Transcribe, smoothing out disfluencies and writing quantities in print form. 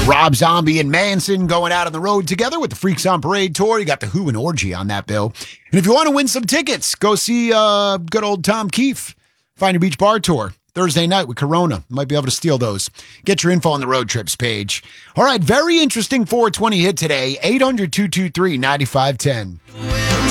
Rob Zombie and Manson going out on the road together with the Freaks on Parade tour. You got the Who and Orgy on that bill. And if you want to win some tickets, go see good old Tom Keefe, Find Your Beach Bar Tour, Thursday night with Corona. Might be able to steal those. Get your info on the road trips page. All right, very interesting 420 hit today, 800-223-9510.